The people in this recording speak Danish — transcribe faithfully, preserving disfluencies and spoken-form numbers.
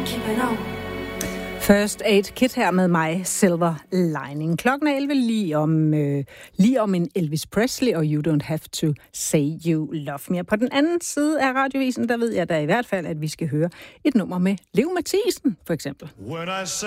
First Aid Kit her med mig, Silver Lining. Klokken er elleve lige om, øh, lige om en Elvis Presley og You Don't Have To Say You Love Me. På den anden side af radiovisen, der ved jeg da i hvert fald, at vi skal høre et nummer med Leo Mathisen, for eksempel.